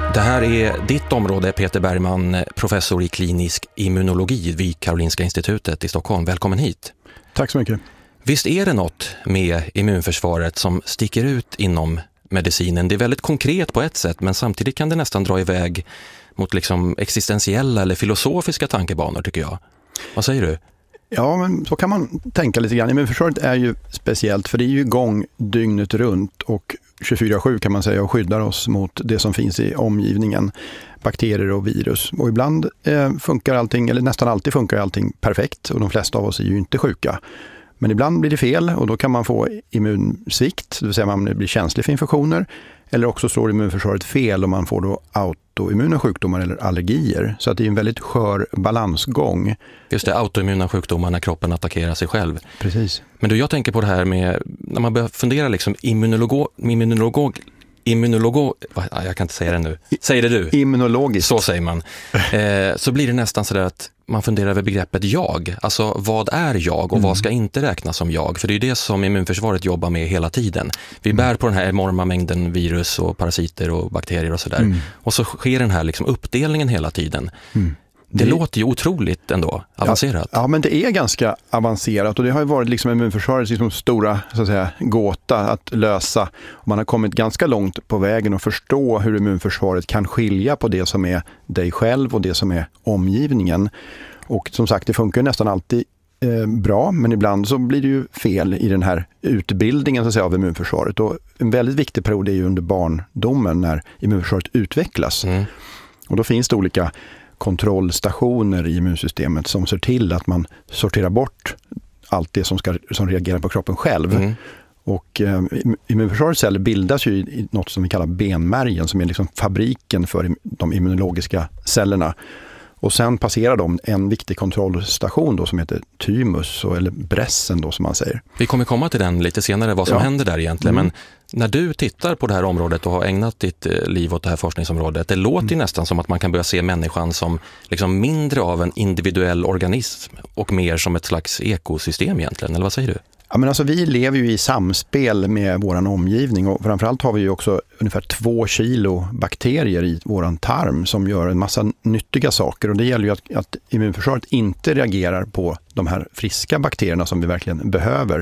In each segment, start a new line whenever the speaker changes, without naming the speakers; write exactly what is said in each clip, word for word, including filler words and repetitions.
Det här är ditt område, Peter Bergman, professor i klinisk immunologi vid Karolinska institutet i Stockholm. Välkommen hit.
Tack så mycket.
Visst är det något med immunförsvaret som sticker ut inom medicinen? Det är väldigt konkret på ett sätt, men samtidigt kan det nästan dra iväg mot liksom existentiella eller filosofiska tankebanor, tycker jag. Vad säger du?
Ja, men så kan man tänka lite grann. Immunförsvaret är ju speciellt för det är ju igång dygnet runt och tjugofyra sju kan man säga och skyddar oss mot det som finns i omgivningen, bakterier och virus. Och ibland eh, funkar allting, eller nästan alltid funkar allting perfekt och de flesta av oss är ju inte sjuka. Men ibland blir det fel och då kan man få immunsvikt, det vill säga man blir känslig för infektioner. Eller också slår immunförsvaret fel och man får då autoimmuna sjukdomar eller allergier. Så att det är en väldigt skör balansgång.
Just det, autoimmuna sjukdomar när kroppen attackerar sig själv.
Precis.
Men du, jag tänker på det här med, när man börjar fundera liksom immunolog, immunolog, immunolog, jag kan inte säga det nu. Säger det du?
Immunologiskt.
Så säger man. Eh, så blir det nästan så där att man funderar över begreppet jag. Alltså vad är jag och mm. vad ska inte räknas som jag? För det är ju det som immunförsvaret jobbar med hela tiden. Vi bär på den här enorma mängden virus och parasiter och bakterier och sådär. Mm. Och så sker den här liksom uppdelningen hela tiden. Mm. Det, det låter ju otroligt ändå avancerat.
Ja, ja, men det är ganska avancerat och det har ju varit liksom immunförsvarets liksom stora så att säga, gåta att lösa. Man har kommit ganska långt på vägen att förstå hur immunförsvaret kan skilja på det som är dig själv och det som är omgivningen. Och som sagt, det funkar nästan alltid eh, bra, men ibland så blir det ju fel i den här utbildningen så att säga, av immunförsvaret. Och en väldigt viktig period är ju under barndomen när immunförsvaret utvecklas. Mm. Och då finns det olika kontrollstationer i immunsystemet som ser till att man sorterar bort allt det som, ska, som reagerar på kroppen själv. Mm. Och eh, immunförsvarets celler bildas ju i något som vi kallar benmärgen som är liksom fabriken för de immunologiska cellerna. Och sen passerar de en viktig kontrollstation då som heter thymus eller brässen då som man säger.
Vi kommer komma till den lite senare vad som ja. händer där egentligen. Mm. Men när du tittar på det här området och har ägnat ditt liv åt det här forskningsområdet, det låter mm. ju nästan som att man kan börja se människan som liksom mindre av en individuell organism och mer som ett slags ekosystem egentligen, eller vad säger du?
Ja, men alltså, vi lever ju i samspel med våran omgivning och framförallt har vi ju också ungefär två kilo bakterier i våran tarm som gör en massa nyttiga saker och det gäller ju att, att immunförsvaret inte reagerar på de här friska bakterierna som vi verkligen behöver.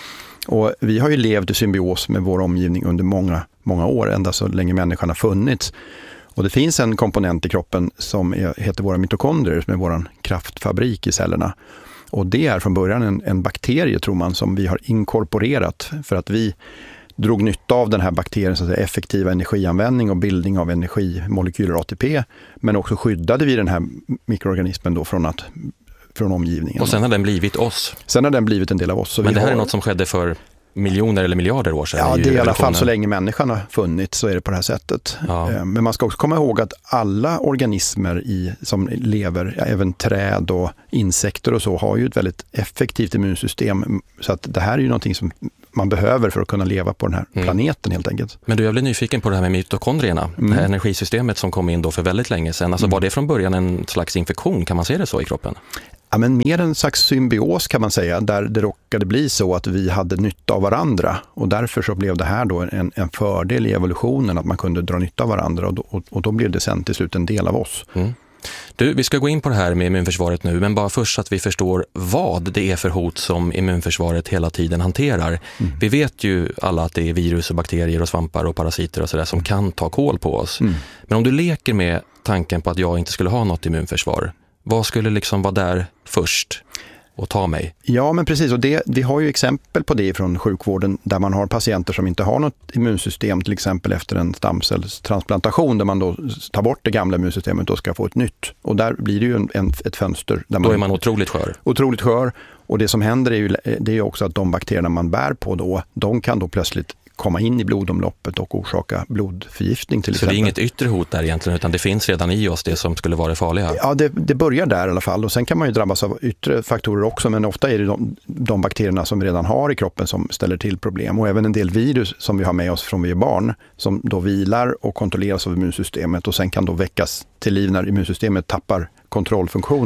Och vi har ju levt i symbios med vår omgivning under många, många år, ända så länge människan har funnits. Och det finns en komponent i kroppen som är, heter våra mitokondrier som är våran kraftfabrik i cellerna. Och det är från början en, en bakterie tror man som vi har inkorporerat för att vi drog nytta av den här bakteriens så att säga, effektiva energianvändning och bildning av energimolekyler A T P. Men också skyddade vi den här mikroorganismen då från, att, från omgivningen.
Och sen har den blivit oss.
Sen har den blivit en del av oss. Så
Men det här
har...
är något som skedde för miljoner eller miljarder år sedan.
Ja, det är i alla fall så länge människan har funnits så är det på det här sättet. Ja. Men man ska också komma ihåg att alla organismer i, som lever, även träd och insekter och så, har ju ett väldigt effektivt immunsystem. Så att det här är ju någonting som man behöver för att kunna leva på den här mm. planeten helt enkelt.
Men du, jag blir nyfiken på det här med mitokondrierna. Mm. Det här energisystemet som kom in då för väldigt länge sedan. Alltså mm. var det från början en slags infektion? Kan man se det så i kroppen?
Ja, men mer en slags symbios kan man säga, där det råkade bli så att vi hade nytta av varandra och därför så blev det här då en, en fördel i evolutionen att man kunde dra nytta av varandra och då, och, och då blev det sen till slut en del av oss.
Mm. Du, vi ska gå in på det här med immunförsvaret nu, men bara först att vi förstår vad det är för hot som immunförsvaret hela tiden hanterar. Mm. Vi vet ju alla att det är virus och bakterier och svampar och parasiter och sådär som kan ta kål på oss. Mm. Men om du leker med tanken på att jag inte skulle ha något immunförsvar, vad skulle liksom vara där först och ta mig? Ja, men precis. Och det, vi har ju exempel på det från sjukvården där man har patienter som inte har något immunsystem, till exempel efter en stamcellstransplantation där man då tar bort det gamla immunsystemet och ska få ett nytt. Och där blir det ju en, en, ett fönster. Där då
man,
är man otroligt skör.
Otroligt skör. Och det som händer är ju, det är också att de bakterierna man bär på då, de kan då plötsligt komma in i blodomloppet och orsaka blodförgiftning till
så
exempel.
Så det är inget yttre hot där egentligen, utan det finns redan i oss det som skulle vara det farliga?
Ja, det, det börjar där i alla fall och sen kan man ju drabbas av yttre faktorer också, men ofta är det de, de bakterierna som vi redan har i kroppen som ställer till problem och även en del virus som vi har med oss från vi är barn som då vilar och kontrolleras av immunsystemet och sen kan då väckas till liv när immunsystemet tappar kontrollfunktionen.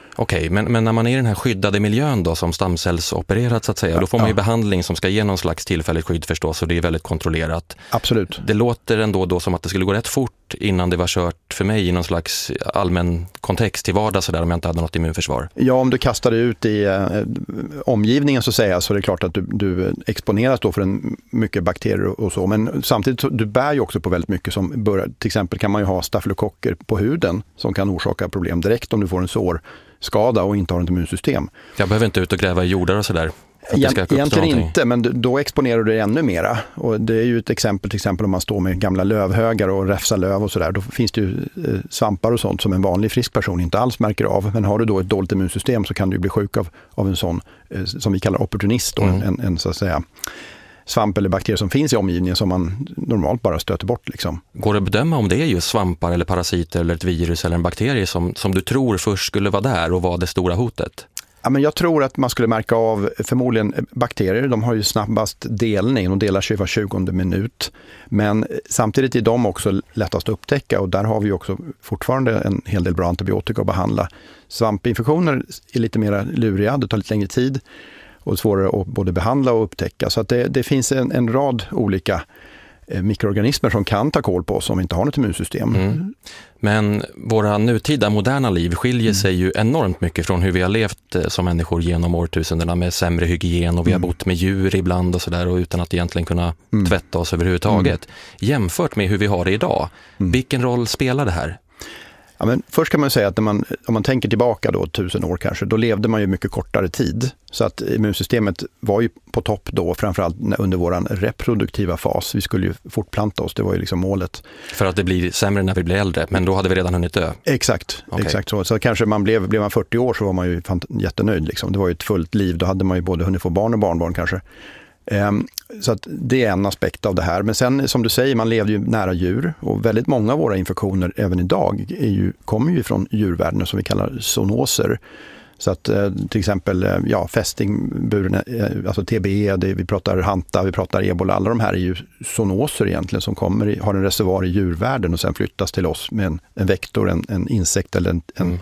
Okej, okay, men, men när man är i den här skyddade miljön då, som stamcellsopererat så att säga, ja, då får man ju ja. behandling som ska ge någon slags tillfälligt skydd förstås, och det är väldigt kontrollerat.
Absolut.
Det låter ändå då som att det skulle gå rätt fort innan det var kört för mig i någon slags allmän kontext till vardag så där, om jag inte hade något immunförsvar.
Ja, om du kastar dig ut i eh, omgivningen så säga, så är det klart att du, du exponeras då för en mycket bakterier och så, men samtidigt du bär ju också på väldigt mycket som börjar, till exempel kan man ju ha stafylokocker på huden som kan orsaka problem direkt om du får en sårskada och inte har ett immunsystem.
Jag behöver inte ut och gräva i jordar och sådär.
Egentligen inte, men då exponerar du dig ännu mera. Och det är ju ett exempel, till exempel om man står med gamla lövhögar och räfsar löv och sådär. Då finns det ju svampar och sånt som en vanlig frisk person inte alls märker av. Men har du då ett dåligt immunsystem så kan du bli sjuk av, av en sån, som vi kallar opportunist, då, mm. en, en så att säga svamp eller bakterier som finns i omgivningen som man normalt bara stöter bort. Liksom.
Går det att bedöma om det är just svampar eller parasiter eller ett virus eller en bakterie som, som du tror först skulle vara där och vara det stora hotet?
Ja, men jag tror att man skulle märka av förmodligen bakterier. De har ju snabbast delning och delar sig var tjugonde minut. Men samtidigt är de också lättast att upptäcka, och där har vi också fortfarande en hel del bra antibiotika att behandla. Svampinfektioner är lite mer luriga, det tar lite längre tid och svårare att både behandla och upptäcka. Så att det, det finns en, en rad olika mikroorganismer som kan ta koll på oss om vi inte har ett immunsystem. Mm.
Men våra nutida moderna liv skiljer mm. sig ju enormt mycket från hur vi har levt som människor genom årtusendena, med sämre hygien, och vi mm. har bott med djur ibland och sådär, och utan att egentligen kunna mm. tvätta oss överhuvudtaget. Mm. Jämfört med hur vi har det idag, mm. vilken roll spelar det här?
Ja, men först kan man säga att när man, om man tänker tillbaka då tusen år kanske, då levde man ju mycket kortare tid. Så att immunsystemet var ju på topp då, framförallt under våran reproduktiva fas. Vi skulle ju fortplanta oss, det var ju liksom målet.
För att det blir sämre när vi blir äldre, men då hade vi redan hunnit dö?
Exakt, okay. exakt så. Så kanske man blev, blev man fyrtio år så var man ju jättenöjd. Liksom. Det var ju ett fullt liv, då hade man ju både hunnit få barn och barnbarn kanske. Um, så att det är en aspekt av det här. Men sen som du säger, man levde ju nära djur, och väldigt många av våra infektioner även idag är ju, kommer ju från djurvärlden som vi kallar zoonoser. Så att uh, till exempel uh, ja, fästingburen, uh, alltså T B E, det, vi pratar hanta, vi pratar ebola, alla de här är ju zoonoser egentligen som kommer i, har en reservoar i djurvärlden och sen flyttas till oss med en, en vektor, en, en insekt eller en, en mm.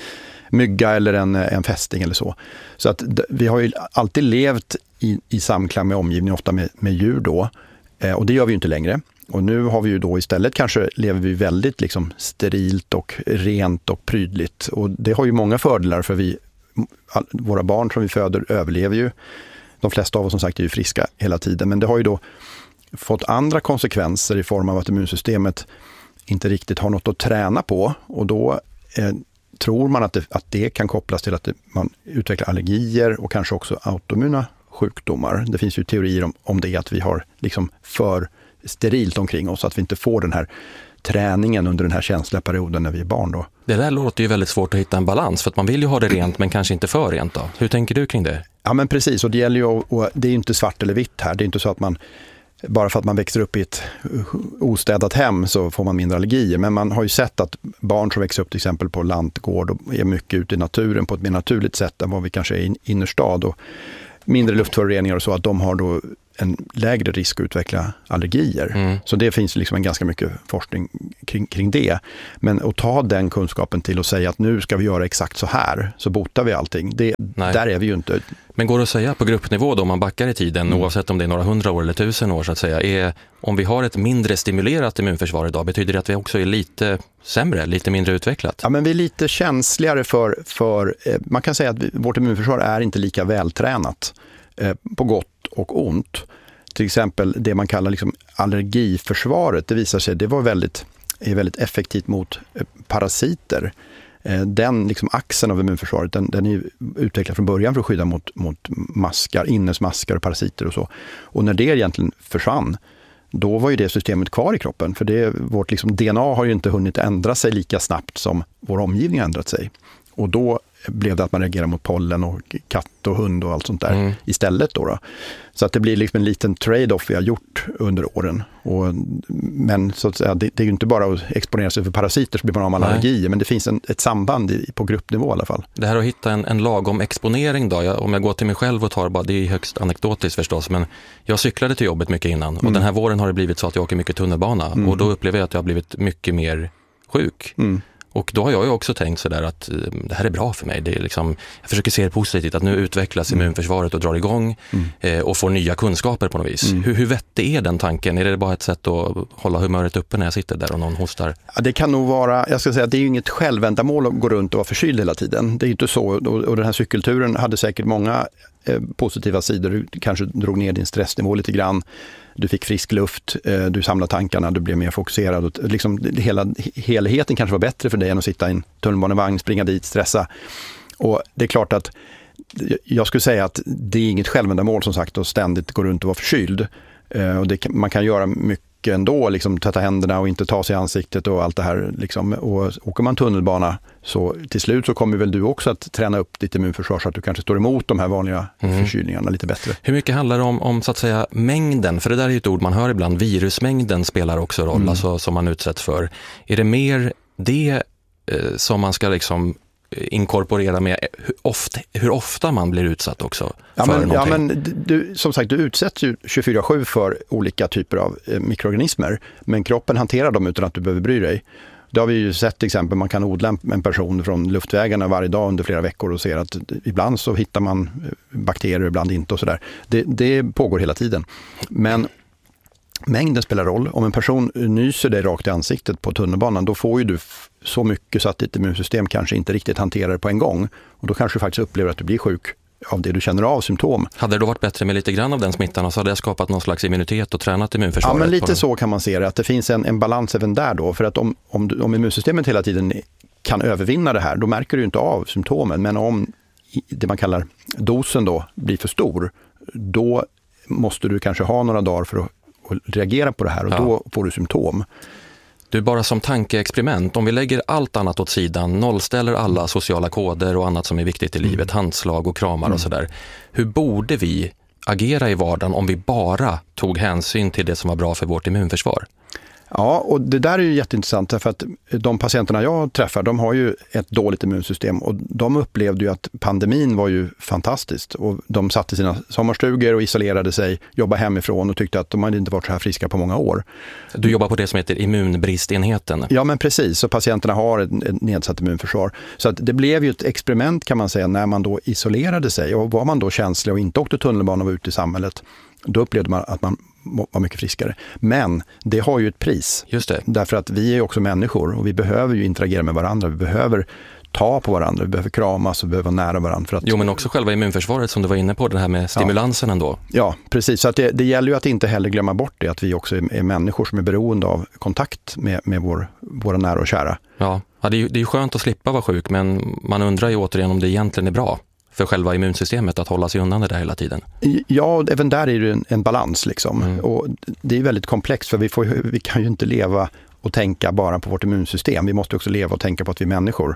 mygga eller en, en fästing eller så. Så att d- vi har ju alltid levt i, i samklang med omgivningen, ofta med, med djur då. Eh, och det gör vi ju inte längre. Och nu har vi ju då istället kanske lever vi väldigt liksom sterilt och rent och prydligt. Och det har ju många fördelar, för vi, all, våra barn som vi föder överlever ju. De flesta av oss som sagt är ju friska hela tiden. Men det har ju då fått andra konsekvenser i form av att immunsystemet inte riktigt har något att träna på. Och då eh, tror man att det, att det kan kopplas till att det, man utvecklar allergier och kanske också autoimmuna sjukdomar. Det finns ju teorier om, om det, att vi har liksom för sterilt omkring oss, att vi inte får den här träningen under den här känsliga perioden när vi är barn då.
Det där låter ju väldigt svårt att hitta en balans, för att man vill ju ha det rent men kanske inte för rent då. Hur tänker du kring det?
Ja, men precis, och det gäller ju, och det är ju inte svart eller vitt här. Det är inte så att man bara för att man växer upp i ett ostädat hem så får man mindre allergier. Men man har ju sett att barn som växer upp till exempel på lantgård och är mycket ute i naturen på ett mer naturligt sätt än vad vi kanske är i innerstad, och mindre luftföroreningar och så, att de har då en lägre risk att utveckla allergier. Mm. Så det finns liksom en ganska mycket forskning kring, kring det. Men att ta den kunskapen till och säga att nu ska vi göra exakt så här, så botar vi allting. Det, där är vi ju inte.
Men går det att säga på gruppnivå då, om man backar i tiden, mm. oavsett om det är några hundra år eller tusen år så att säga, är, om vi har ett mindre stimulerat immunförsvar idag, betyder det att vi också är lite sämre, lite mindre utvecklat?
Ja, men vi är lite känsligare för, för man kan säga att vi, vårt immunförsvar är inte lika vältränat eh, på gott och ont. Till exempel det man kallar liksom allergiförsvaret, det visar sig det var väldigt, är väldigt effektivt mot parasiter. Den liksom axeln av immunförsvaret, den, den är utvecklad från början för att skydda mot, mot maskar, innesmaskar och parasiter och så. Och när det egentligen försvann, då var ju det systemet kvar i kroppen. För det, vårt liksom D N A har ju inte hunnit ändra sig lika snabbt som vår omgivning har ändrat sig. Och då blev det att man reagerar mot pollen och katt och hund och allt sånt där mm. istället då, då. Så att det blir liksom en liten trade-off vi har gjort under åren. Och, men så att säga, det, det är ju inte bara att exponera sig för parasiter så blir man av med allergier, men det finns en, ett samband i, på gruppnivå i alla fall.
Det här att hitta en, en lagom exponering då, jag, om jag går till mig själv och tar bara, det är högst anekdotiskt förstås, men jag cyklade till jobbet mycket innan och mm. den här våren har det blivit så att jag åker mycket tunnelbana mm. och då upplever jag att jag har blivit mycket mer sjuk. Mm. Och då har jag ju också tänkt sådär att det här är bra för mig. Det är liksom, jag försöker se det positivt, att nu utvecklas mm. immunförsvaret och drar igång mm. eh, och får nya kunskaper på något vis. Mm. Hur, hur vettig är den tanken? Är det bara ett sätt att hålla humöret uppe när jag sitter där och någon hostar?
Ja, det kan nog vara, jag ska säga att det är ju inget självändamål att gå runt och vara förkyld hela tiden. Det är ju inte så, och, och den här cykelturen hade säkert många eh, positiva sidor. Du kanske drog ner din stressnivå lite grann. Du fick frisk luft, du samlade tankarna, du blev mer fokuserad. Och liksom, hela, helheten kanske var bättre för dig än att sitta i en tunnelbanevagn, springa dit, stressa. Och det är klart att jag skulle säga att det är inget självändamål som sagt att ständigt gå runt och vara förkyld. Och det, man kan göra mycket ändå, liksom tvätta händerna och inte ta sig i ansiktet och allt det här. Liksom. Och åker man tunnelbana så till slut så kommer väl du också att träna upp ditt immunförsvar så att du kanske står emot de här vanliga mm. förkylningarna lite bättre.
Hur mycket handlar det om, om så att säga mängden? För det där är ett ord man hör ibland. Virusmängden spelar också roll, mm. alltså, som man utsätts för. Är det mer det eh, som man ska liksom inkorporera med hur ofta, hur ofta man blir utsatt också
ja,
för
men, ja,
någonting?
men du, som sagt, du utsätts ju tjugofyra sju för olika typer av eh, mikroorganismer, men kroppen hanterar dem utan att du behöver bry dig. Det har vi ju sett till exempel, man kan odla en person från luftvägarna varje dag under flera veckor och ser att ibland så hittar man bakterier, ibland inte och sådär. Det, det pågår hela tiden. Men mängden spelar roll. Om en person nyser dig rakt i ansiktet på tunnelbanan, då får ju du så mycket så att ditt immunsystem kanske inte riktigt hanterar det på en gång. Och då kanske du faktiskt upplever att du blir sjuk av det du känner av symptom.
Hade det då varit bättre med lite grann av den smittan och så hade jag skapat någon slags immunitet och tränat immunförsvaret?
Ja, men lite så kan man se det. Att det finns en, en balans även där då. För att om, om, om immunsystemet hela tiden kan övervinna det här, då märker du inte av symptomen. Men om det man kallar dosen då blir för stor, då måste du kanske ha några dagar för att, att reagera på det här och ja. Då får du symptom.
Du, bara som tankeexperiment, om vi lägger allt annat åt sidan, nollställer alla sociala koder och annat som är viktigt i livet, mm. handslag och kramar mm. och sådär. Hur borde vi agera i vardagen om vi bara tog hänsyn till det som var bra för vårt immunförsvar?
Ja, och det där är ju jätteintressant för att de patienterna jag träffar, de har ju ett dåligt immunsystem och de upplevde ju att pandemin var ju fantastiskt och de satt i sina sommarstugor och isolerade sig, jobbade hemifrån och tyckte att de hade inte varit så här friska på många år.
Du jobbar på det som heter immunbristenheten.
Ja, men precis, så patienterna har ett, ett nedsatt immunförsvar. Så att det blev ju ett experiment kan man säga när man då isolerade sig och var man då känslig och inte åkte tunnelbana och var ute i samhället, då upplevde man att man var mycket friskare. Men det har ju ett pris.
Just det.
Därför att vi är också människor och vi behöver ju interagera med varandra. Vi behöver ta på varandra, vi behöver kramas och behöver vara nära varandra. För att...
Jo, men också själva immunförsvaret som du var inne på, det här med stimulansen
ja.
ändå.
Ja, precis. Så att det, det gäller ju att inte heller glömma bort det, att vi också är, är människor som är beroende av kontakt med, med vår, våra nära och kära.
Ja, ja det är ju det är skönt att slippa vara sjuk, men man undrar ju återigen om det egentligen är bra för själva immunsystemet att hålla sig undan det där hela tiden.
Ja, även där är det en, en balans liksom.
Mm.
Och det är väldigt komplext för vi, får, vi kan ju inte leva och tänka bara på vårt immunsystem. Vi måste också leva och tänka på att vi är människor.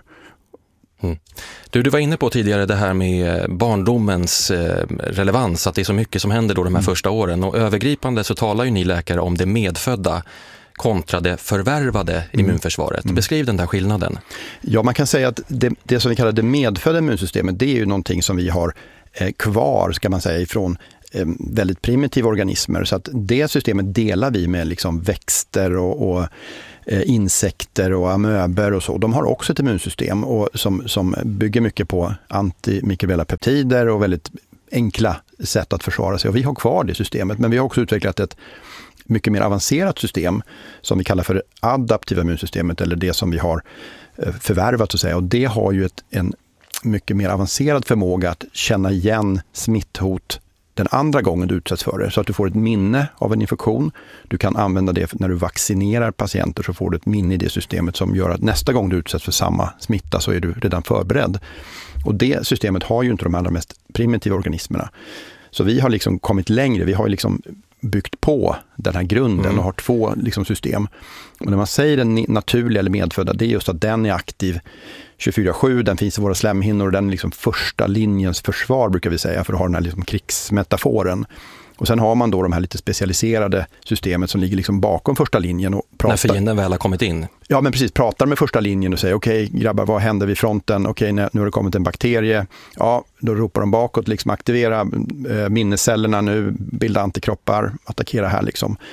Mm. Du, du var inne på tidigare det här med barndomens eh, relevans, att det är så mycket som händer då de här mm. första åren. Och övergripande så talar ju ni läkare om det medfödda kontra det förvärvade mm. immunförsvaret. Mm. Beskriv den där skillnaden. Ja, man kan säga att det, det som vi kallar det medfödda immunsystemet, det är ju någonting som vi har eh, kvar, ska man säga, ifrån eh, väldigt primitiva organismer. Så att det systemet delar vi med liksom växter och, och eh, insekter och amöber och så. De har också ett immunsystem och som, som bygger mycket på antimikrobiella peptider och väldigt enkla sätt att försvara sig. Och vi har kvar det systemet, men vi har också utvecklat ett mycket mer avancerat system som vi kallar för det adaptiva immunsystemet, eller det som vi har förvärvat så att säga. Och det har ju ett, en mycket mer avancerad förmåga att känna igen smitthot den andra gången du utsätts för det. Så att du får ett minne av en infektion. Du kan använda det när du vaccinerar patienter, så får du ett minne i det systemet som gör att nästa gång du utsätts för samma smitta så är du redan förberedd. Och det systemet har ju inte de allra mest primitiva organismerna. Så vi har liksom kommit längre. Vi har liksom byggt på den här grunden mm. och har två liksom system. Och när man säger den naturliga eller medfödda, det är just att den är aktiv tjugofyra sju, den finns i våra slemhinnor och den är liksom första linjens försvar, brukar vi säga, för att ha den här liksom krigsmetaforen. Och sen har man då de här lite specialiserade systemet som ligger liksom bakom första linjen och pratar. När fienden väl har kommit in.
Ja, men precis, pratar med första linjen och säger okej, okay, grabbar, vad händer vid fronten? Okej, okay, nu har det kommit en bakterie. Ja, då ropar de bakåt, liksom aktivera eh, minnescellerna nu, bilda antikroppar, attackera här liksom.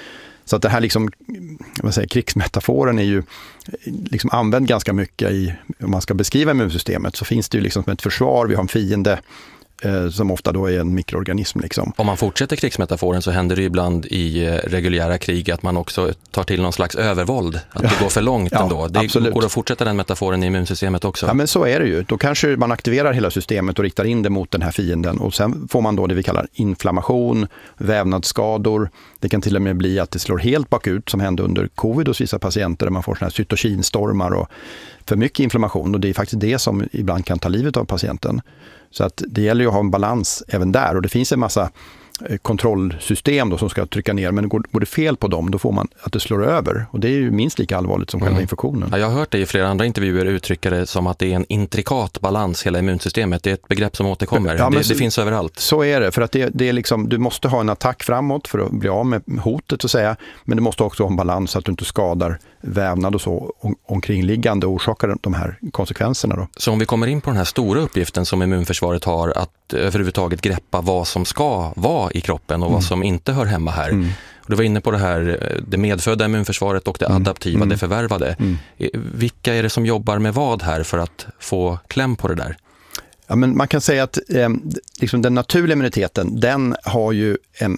Så att det här liksom, vad säger, krigsmetaforen är ju liksom använd ganska mycket i, om man ska beskriva immunsystemet så finns det ju liksom som ett försvar, vi har en fiende som ofta då är en mikroorganism. Liksom.
Om man fortsätter krigsmetaforen så händer det ibland i reguljära krig att man också tar till någon slags övervåld. Att det går för långt ja, ändå. Det absolut. Går att fortsätta den metaforen i immunsystemet också.
Ja, men så är det ju. Då kanske man aktiverar hela systemet och riktar in det mot den här fienden. Och sen får man då det vi kallar inflammation, vävnadsskador. Det kan till och med bli att det slår helt bakut som hände under covid hos vissa patienter där man får såna här cytokinstormar och för mycket inflammation. Och det är faktiskt det som ibland kan ta livet av patienten. Så att det gäller ju att ha en balans även där och det finns en massa kontrollsystem då som ska trycka ner men går, går det fel på dem då får man att det slår över och det är ju minst lika allvarligt som själva mm. infektionen.
Ja, jag har hört det i flera andra intervjuer uttrycka det som att det är en intrikat balans hela immunsystemet. Det är ett begrepp som återkommer. Ja, det, så, det finns överallt.
Så är det för att det, det är liksom, du måste ha en attack framåt för att bli av med hotet så att säga men du måste också ha en balans så att du inte skadar vävnad och så om, omkringliggande och orsakar de här konsekvenserna då.
Så om vi kommer in på den här stora uppgiften som immunförsvaret har att överhuvudtaget greppa vad som ska vara i kroppen och mm. vad som inte hör hemma här. Mm. Du var inne på det här, det medfödda immunförsvaret och det mm. adaptiva, mm. det förvärvade. Mm. Vilka är det som jobbar med vad här för att få kläm på det där?
Ja, men man kan säga att eh, liksom den naturliga immuniteten, den har ju en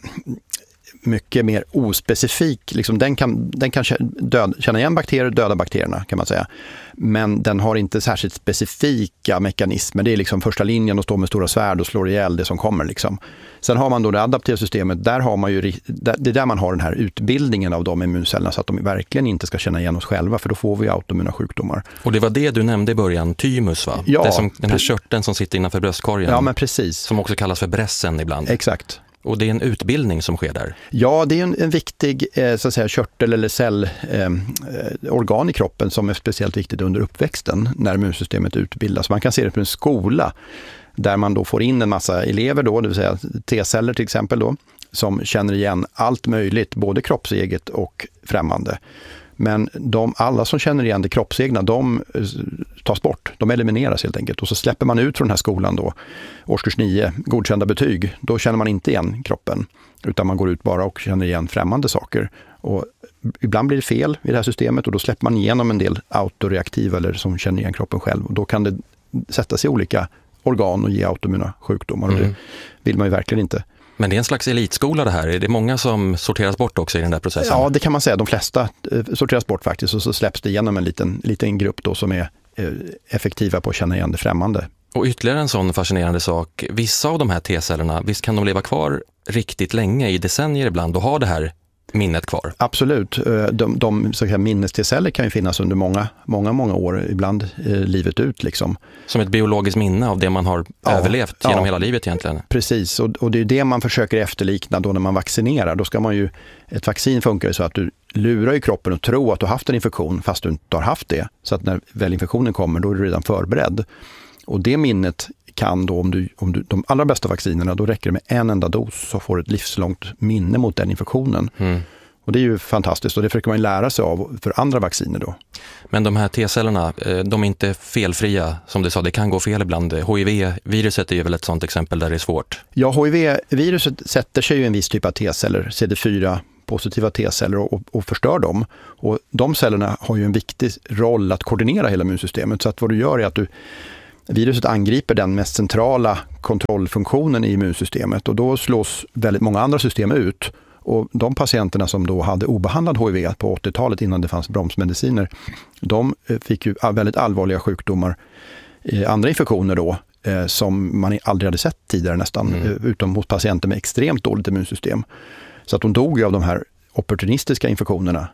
mycket mer ospecifik, liksom den kan, den kan död, känna igen bakterier och döda bakterierna kan man säga. Men den har inte särskilt specifika mekanismer. Det är liksom första linjen och står med stora svärd och slår ihjäl det som kommer. Liksom. Sen har man då det adaptiva systemet, där har man ju, det är där man har den här utbildningen av de immuncellerna så att de verkligen inte ska känna igen oss själva för då får vi autoimmuna sjukdomar.
Och det var det du nämnde i början, thymus va?
Ja.
Det är som den här körteln som sitter innanför bröstkorgen.
Ja men precis.
Som också kallas för brässen ibland.
Exakt.
Och det är en utbildning som sker där?
Ja, det är en, en viktig eh, så att säga, körtel- eller cellorgan eh, i kroppen som är speciellt viktigt under uppväxten när immunsystemet utbildas. Man kan se det på en skola där man då får in en massa elever, då, det vill säga T-celler till exempel, då, som känner igen allt möjligt, både kroppseget och främmande. Men de, alla som känner igen det kroppsegna, de tas bort. De elimineras helt enkelt. Och så släpper man ut från den här skolan då, årskurs nio, godkända betyg. Då känner man inte igen kroppen. Utan man går ut bara och känner igen främmande saker. Och ibland blir det fel i det här systemet och då släpper man igenom en del autoreaktiva eller som känner igen kroppen själv. Och då kan det sätta sig i olika organ och ge autoimmuna sjukdomar. Mm. Och det vill man ju verkligen inte.
Men det är en slags elitskola det här. Är det många som sorteras bort också i den där processen?
Ja, det kan man säga. De flesta sorteras bort faktiskt och så släpps det igenom en liten, liten grupp då som är effektiva på att känna igen det främmande. Och
ytterligare en sån fascinerande sak. Vissa av de här T-cellerna, visst kan de leva kvar riktigt länge, i decennier ibland, och ha det här minnet kvar?
Absolut. De, de så att säga, minnes-T-celler kan ju finnas under många, många, många år, ibland eh, livet ut. Liksom.
Som ett biologiskt minne av det man har ja, överlevt genom ja, hela livet egentligen?
Precis, och, och det är det man försöker efterlikna då när man vaccinerar. Då ska man ju, ett vaccin funkar ju så att du lurar i kroppen och tror att du har haft en infektion fast du inte har haft det. Så att när väl infektionen kommer, då är du redan förberedd. Och det minnet kan då, om du, om du, de allra bästa vaccinerna, då räcker det med en enda dos så får du ett livslångt minne mot den infektionen. Mm. Och det är ju fantastiskt och det försöker man ju lära sig av för andra vacciner då. Men de här T-cellerna, de är inte felfria som du sa, det kan gå fel ibland. H I V-viruset är ju väl ett sånt exempel där det är svårt. Ja, H I V-viruset sätter sig ju en viss typ av T-celler, C D fyra positiva T-celler och, och, och förstör dem. Och de cellerna har ju en viktig roll att koordinera hela immunsystemet. Så att vad du gör är att du viruset angriper den mest centrala kontrollfunktionen i immunsystemet och då slås väldigt många andra system ut. Och de patienterna som då hade obehandlad H I V på åttiotalet innan det fanns bromsmediciner, de fick ju väldigt allvarliga sjukdomar, andra infektioner då, som man aldrig hade sett tidigare nästan, mm. utom hos patienter med extremt dåligt immunsystem. Så att de dog ju av de här opportunistiska infektionerna.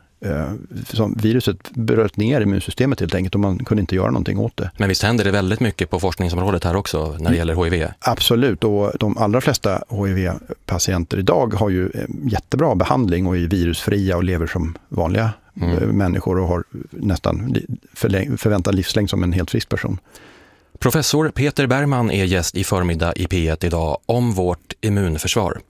Som viruset bröt ner immunsystemet helt enkelt och man kunde inte göra någonting åt det. Men visst händer det väldigt mycket på forskningsområdet här också när det gäller H I V? Absolut, och de allra flesta H I V-patienter idag har ju jättebra behandling och är virusfria och lever som vanliga mm. människor och har nästan förväntad livslängd som en helt frisk person. Professor Peter Bergman är gäst i förmiddag i P ett idag om vårt immunförsvar.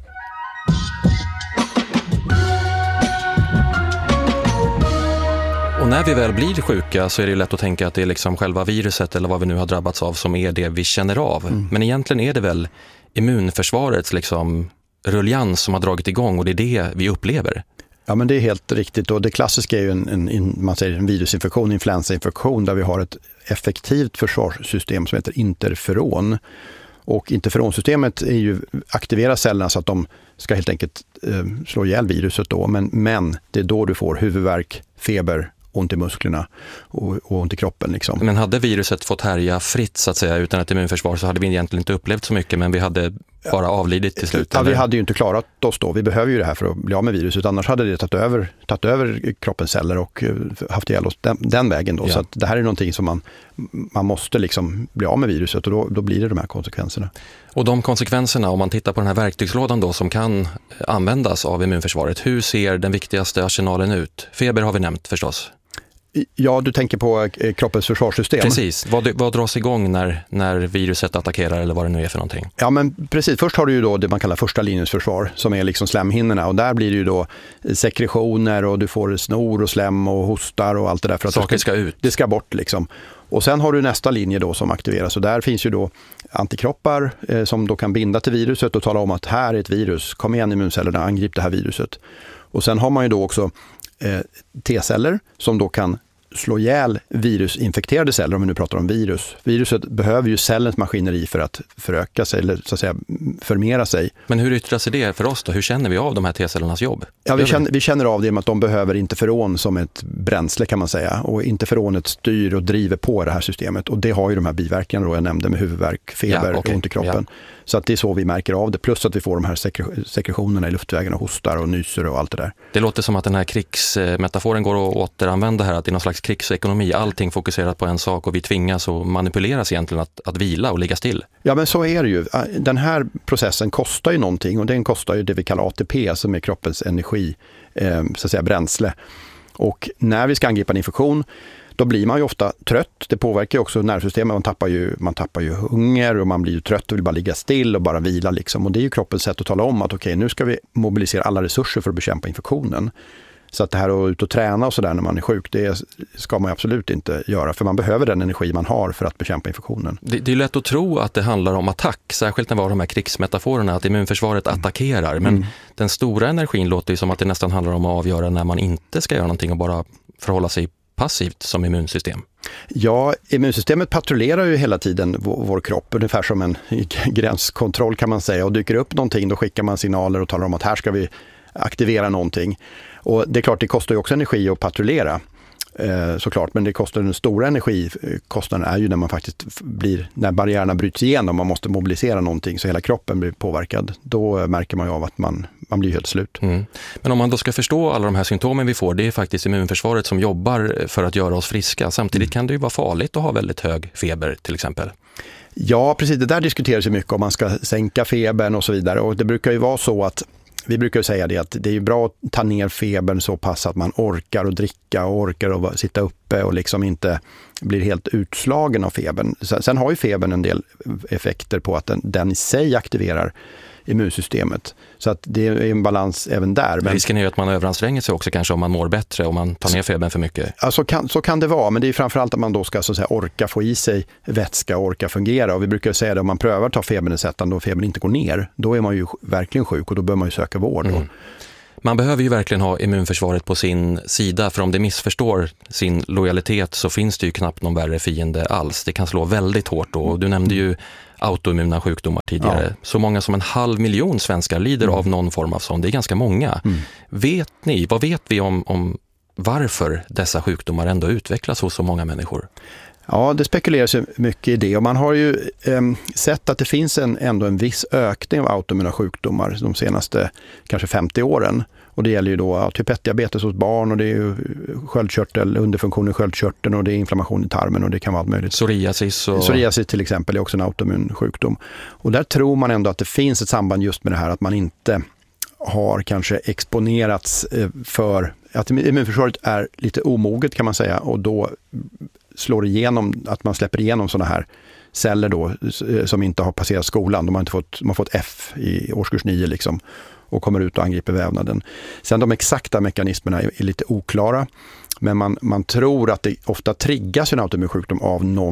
Och när vi väl blir sjuka så är det lätt att tänka att det är liksom själva viruset eller vad vi nu har drabbats av som är det vi känner av. Mm. Men egentligen är det väl immunförsvarets liksom rullians som har dragit igång och det är det vi upplever. Ja, men det är helt riktigt. Och det klassiska är ju en, en, man säger en virusinfektion, influensainfektion, där vi har ett effektivt försvarssystem som heter interferon. Och interferonsystemet är ju, aktiverar cellerna så att de ska helt enkelt eh, slå ihjäl viruset då. Men, men det är då du får huvudvärk, feber, ont i musklerna och, och ont i kroppen. Liksom.
Men hade viruset fått härja fritt så att säga utan ett immunförsvar så hade vi egentligen inte upplevt så mycket, men vi hade bara avlidit till slut.
Ja, vi hade ju inte klarat oss då. Vi behöver ju det här för att bli av med viruset. Annars hade det tagit över, tagit över kroppens celler och haft ihjäl oss den, den vägen då. Ja. Så att det här är någonting som man, man måste liksom bli av med viruset och då, då blir det de här konsekvenserna.
Och de konsekvenserna, om man tittar på den här verktygslådan då som kan användas av immunförsvaret, hur ser den viktigaste arsenalen ut? Feber har vi nämnt förstås.
Ja, du tänker på kroppens försvarssystem.
Precis. Vad, vad dras igång när, när viruset attackerar eller vad det nu är för någonting?
Ja, men precis. Först har du ju då det man kallar första linjens försvar som är liksom slemhinnorna och där blir det ju då sekretioner och du får snor och slem och hostar och allt det där. För att
Saker
ska,
ska ut.
Det ska bort liksom. Och sen har du nästa linje då som aktiveras och där finns ju då antikroppar eh, som då kan binda till viruset och tala om att här är ett virus, kom igen immuncellerna, angrip det här viruset. Och sen har man ju då också eh, T-celler som då kan slå ihjäl virusinfekterade celler, om vi nu pratar om virus. Viruset behöver ju cellens maskineri för att föröka sig eller så att säga förmera sig.
Men hur yttrar sig det för oss då? Hur känner vi av de här T-cellernas jobb?
Ja, vi känner, vi känner av det med att de behöver interferon som ett bränsle kan man säga. Och interferonet styr och driver på det här systemet. Och det har ju de här biverkningarna då jag nämnde med huvudvärk, feber ja, okay. och ont i kroppen. Ja. Så att det är så vi märker av det. Plus att vi får de här sekre- sekretionerna i luftvägarna, hostar och nyser och allt det där.
Det låter som att den här krigsmetaforen går att återanvända här. Att det är någon slags krigsekonomi. Allting fokuserat på en sak och vi tvingas och manipuleras egentligen att, att vila och ligga still.
Ja, men så är det ju. Den här processen kostar ju någonting och den kostar ju det vi kallar A T P som är kroppens energi, eh, så att säga bränsle. Och när vi ska angripa en infektion då blir man ju ofta trött. Det påverkar ju också nervsystemet. Man tappar ju, man tappar ju hunger och man blir ju trött och vill bara ligga still och bara vila. Liksom. Och det är ju kroppens sätt att tala om att okej, okay, nu ska vi mobilisera alla resurser för att bekämpa infektionen. Så att det här att ut och träna och sådär när man är sjuk, det ska man absolut inte göra. För man behöver den energi man har för att bekämpa infektionen.
Det, det är lätt att tro att det handlar om attack, särskilt när vi har de här krigsmetaforerna, att immunförsvaret mm. attackerar. Men mm. den stora energin låter ju som att det nästan handlar om att avgöra när man inte ska göra någonting och bara förhålla sig passivt som immunsystem.
Ja, immunsystemet patrullerar ju hela tiden vår, vår kropp, ungefär som en gränskontroll kan man säga. Och dyker upp någonting, då skickar man signaler och talar om att här ska vi aktivera någonting. Och det är klart, det kostar ju också energi att patrullera. Eh, såklart, men det kostar den stora energikostnaden är ju när man faktiskt blir, när barriärerna bryts igenom, man måste mobilisera någonting så hela kroppen blir påverkad. Då märker man ju av att man, man blir helt slut.
Mm. Men om man då ska förstå alla de här symptomen vi får, det är faktiskt immunförsvaret som jobbar för att göra oss friska. Samtidigt mm. kan det ju vara farligt att ha väldigt hög feber till exempel.
Ja, precis. Det där diskuteras ju mycket om man ska sänka febern och så vidare. Och det brukar ju vara så att vi brukar säga det att det är bra att ta ner febern så pass att man orkar att dricka och orkar att sitta uppe och liksom inte blir helt utslagen av febern. Sen har ju febern en del effekter på att den, den i sig aktiverar immunsystemet. Så att det är en balans även där.
Men risken är ju att man överanstränger sig också kanske om man mår bättre, om man tar ner febern för mycket.
Ja, så kan, så kan det vara, men det är framförallt att man då ska så att säga, orka få i sig vätska och orka fungera. Och vi brukar säga det, om man prövar att ta febernedsättande och febern inte går ner, då är man ju verkligen sjuk och då bör man ju söka vård. Mm.
Man behöver ju verkligen ha immunförsvaret på sin sida, för om det missförstår sin lojalitet så finns det ju knappt någon värre fiende alls. Det kan slå väldigt hårt då. Och du nämnde ju autoimmuna sjukdomar tidigare. Ja. Så många som en halv miljon svenskar lider mm. av någon form av sån. Det är ganska många. Mm. Vet ni, vad vet vi om, om varför dessa sjukdomar ändå utvecklas hos så många människor?
Ja, det spekuleras ju mycket i det och man har ju eh, sett att det finns en, ändå en viss ökning av autoimmuna sjukdomar de senaste kanske femtio åren. Och det gäller ju då ja, typ ett-diabetes hos barn och det är ju sköldkörtel, underfunktion i sköldkörteln och det är inflammation i tarmen och det kan vara allt möjligt.
Psoriasis och...
Psoriasis till exempel är också en autoimmun sjukdom. Och där tror man ändå att det finns ett samband just med det här att man inte har kanske exponerats för att immunförsvaret är lite omoget kan man säga och då slår igenom att man släpper igenom sådana här celler då som inte har passerat skolan. De har inte fått, de har fått F i årskurs nio liksom och kommer ut och angriper vävnaden. Sen de exakta mekanismerna är, är lite oklara men man, man tror att det ofta triggas en autoimmun sjukdom av någon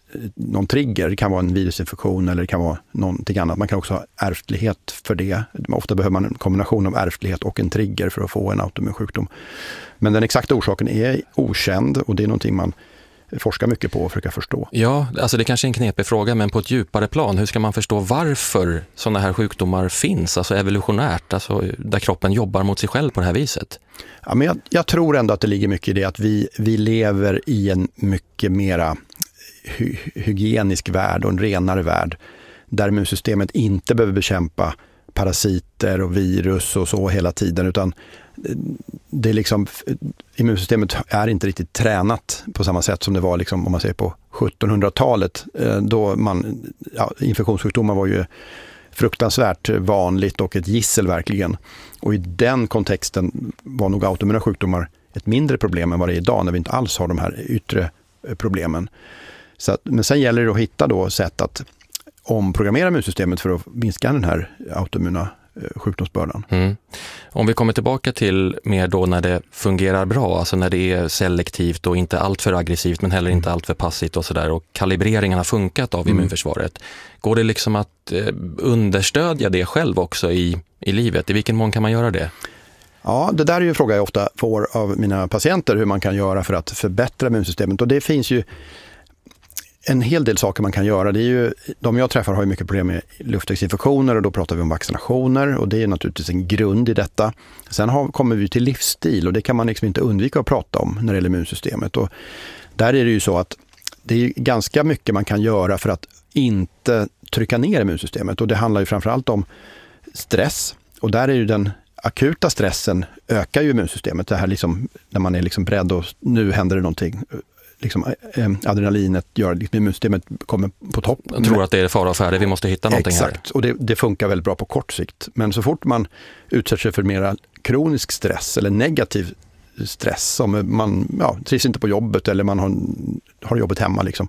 någon trigger. Det kan vara en virusinfektion eller det kan vara någonting annat. Man kan också ha ärftlighet för det. Ofta behöver man en kombination av ärftlighet och en trigger för att få en autoimmun sjukdom. Men den exakta orsaken är okänd och det är någonting man forskar mycket på och försöka förstå.
Ja, alltså det kanske är en knepig fråga, men på ett djupare plan, hur ska man förstå varför sådana här sjukdomar finns, alltså evolutionärt, alltså där kroppen jobbar mot sig själv på det här viset?
Ja, men jag, jag tror ändå att det ligger mycket i det att vi, vi lever i en mycket mera hy, hygienisk värld och en renare värld där immunsystemet inte behöver bekämpa parasiter och virus och så hela tiden, utan det är liksom, immunsystemet är inte riktigt tränat på samma sätt som det var liksom, om man ser på sjuttonhundratalet, då man, ja, infektionssjukdomar var ju fruktansvärt vanligt och ett gissel verkligen. Och i den kontexten var nog autoimmuna sjukdomar ett mindre problem än vad det är idag när vi inte alls har de här yttre problemen. Så att, men sen gäller det att hitta då sätt att omprogrammera immunsystemet för att minska den här autoimmuna sjukdomsbördan.
Mm. Om vi kommer tillbaka till mer då när det fungerar bra, alltså när det är selektivt och inte allt för aggressivt men heller inte allt för passivt och sådär, och kalibreringen har funkat av immunförsvaret. Går det liksom att eh, understödja det själv också i, i livet? I vilken mån kan man göra det?
Ja, det där är ju en fråga jag ofta får av mina patienter, hur man kan göra för att förbättra immunsystemet. Och det finns ju en hel del saker man kan göra. Det är ju, de jag träffar har ju mycket problem med luftvägsinfektioner och då pratar vi om vaccinationer och det är naturligtvis en grund i detta. Sen har, kommer vi till livsstil och det kan man liksom inte undvika att prata om när det gäller immunsystemet. Och där är det ju så att det är ganska mycket man kan göra för att inte trycka ner immunsystemet och det handlar ju framförallt om stress och där är ju den akuta stressen ökar ju immunsystemet. Det här liksom, när man är liksom beredd och nu händer det någonting. Liksom, eh, adrenalinet gör att immunsystemet kommer på topp.
Jag tror att det är fara och färde, vi måste hitta någonting.
Exakt, här.
Exakt,
och det, det funkar väldigt bra på kort sikt. Men så fort man utsätter sig för mera kronisk stress eller negativ stress, som man ja, trivs inte på jobbet eller man har, har jobbet hemma, liksom,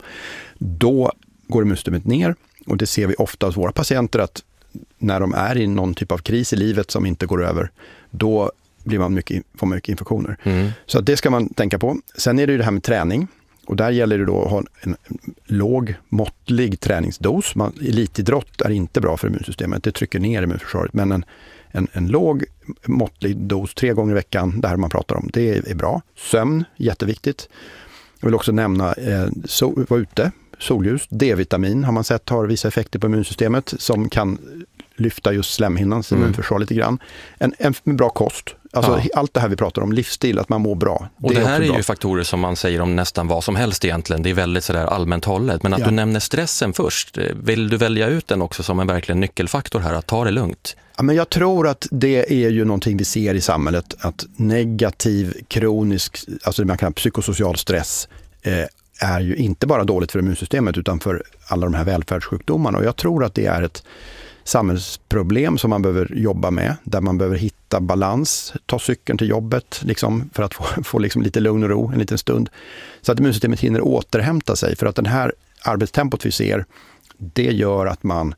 då går immunsystemet ner. Och det ser vi ofta hos våra patienter att när de är i någon typ av kris i livet som inte går över, då blir man mycket, får man mycket infektioner. Mm. Så det ska man tänka på. Sen är det ju det här med träning. Och där gäller det då att ha en, en låg, måttlig träningsdos. Man, elitidrott är inte bra för immunsystemet. Det trycker ner immunförsvaret. Men en, en, en låg, måttlig dos tre gånger i veckan, där man pratar om, det är, är bra. Sömn, jätteviktigt. Jag vill också nämna eh, so, vara ute, solljus, D-vitamin har man sett har vissa effekter på immunsystemet som kan lyfta just slemhinnans mm. immunförsvar lite grann. En, en bra kost. Alltså ja. Allt det här vi pratar om, livsstil, att man mår bra.
Och det, det här är
bra.
ju faktorer som man säger om nästan vad som helst egentligen. Det är väldigt sådär allmänt hållet. Men att ja. du nämner stressen först, vill du välja ut den också som en verkligen nyckelfaktor här, att ta det lugnt?
Ja, men jag tror att det är ju någonting vi ser i samhället, att negativ, kronisk, alltså man kan psykosocial stress eh, är ju inte bara dåligt för immunsystemet utan för alla de här välfärdssjukdomarna. Och jag tror att det är ett samhällsproblem som man behöver jobba med, där man behöver hitta balans, ta cykeln till jobbet liksom, för att få, få liksom lite lugn och ro en liten stund. Så att immunsystemet hinner återhämta sig, för att den här arbetstempot vi ser, det gör att man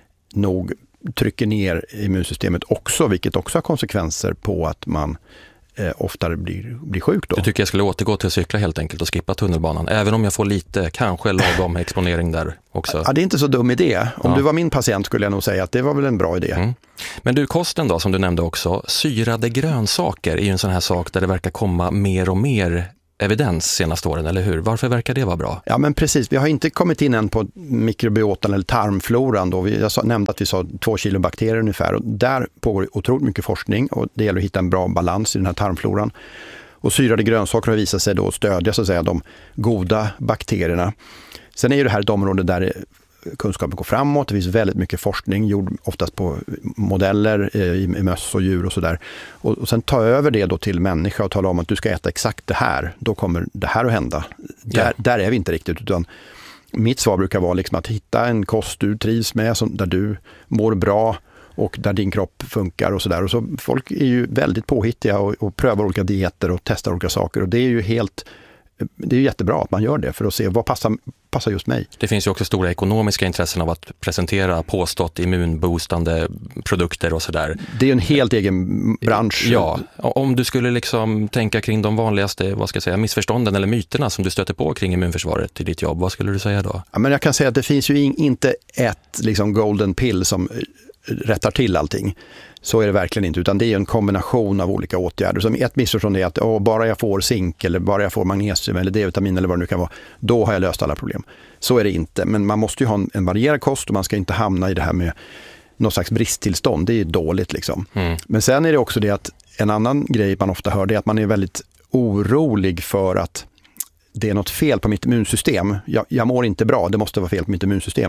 nog trycker ner immunsystemet också, vilket också har konsekvenser på att man eh, oftare blir, blir sjuk då.
Du tycker jag skulle återgå till att cykla helt enkelt och skippa tunnelbanan, även om jag får lite, kanske lagom exponering där också.
Ja, det är inte så dum idé. Om
ja.
du var min patient skulle jag nog säga att det var väl en bra idé.
Mm. Men du, kosten då, som du nämnde också, syrade grönsaker är ju en sån här sak där det verkar komma mer och mer evidens senaste åren, eller hur? Varför verkar det vara bra?
Ja, men precis. Vi har inte kommit in än på mikrobiotan eller tarmfloran. Då. Vi, jag sa, nämnde att vi sa två kilo bakterier ungefär. Och där pågår otroligt mycket forskning och det gäller att hitta en bra balans i den här tarmfloran. Och syrade grönsaker har visat sig då stödja så att säga, de goda bakterierna. Sen är ju det här ett område där kunskapen går framåt. Det finns väldigt mycket forskning gjord oftast på modeller i, i möss och djur och sådär. Och, och sen ta över det då till människa och tala om att du ska äta exakt det här. Då kommer det här att hända. Ja. Där, där är vi inte riktigt, utan mitt svar brukar vara liksom att hitta en kost du trivs med, som, där du mår bra och där din kropp funkar och sådär. Och så folk är ju väldigt påhittiga och, och prövar olika dieter och testar olika saker. Och det är ju helt det är jättebra att man gör det för att se vad passar, passar just mig.
Det finns ju också stora ekonomiska intressen av att presentera påstått immunboostande produkter och sådär.
Det är en helt egen bransch.
Ja, om du skulle liksom tänka kring de vanligaste, vad ska jag säga, missförstånden eller myterna som du stöter på kring immunförsvaret i ditt jobb, vad skulle du säga då?
Ja, men jag kan säga att det finns ju in, inte ett liksom golden pill som rättar till allting. Så är det verkligen inte, utan det är en kombination av olika åtgärder. Som ett missförstånd är att åh, bara jag får zink eller bara jag får magnesium eller D-vitamin eller vad det nu kan vara, då har jag löst alla problem. Så är det inte, men man måste ju ha en, en varierad kost och man ska inte hamna i det här med någon slags bristtillstånd. Det är dåligt liksom. Mm. Men sen är det också det att en annan grej man ofta hör, det är att man är väldigt orolig för att det är något fel på mitt immunsystem. Jag, jag mår inte bra, det måste vara fel på mitt immunsystem.